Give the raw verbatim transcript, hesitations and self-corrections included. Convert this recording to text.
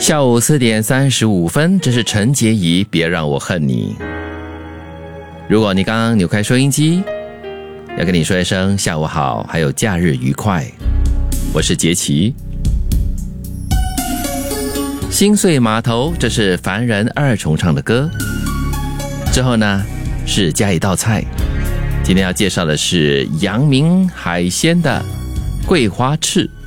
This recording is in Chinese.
下午四点三十五分，这是陈洁仪，别让我恨你。如果你刚刚扭开收音机，要跟你说一声下午好，还有假日愉快。我是杰奇。心碎码头，这是凡人二重唱的歌。之后呢，是加一道菜。今天要介绍的是阳明海鲜的桂花翅。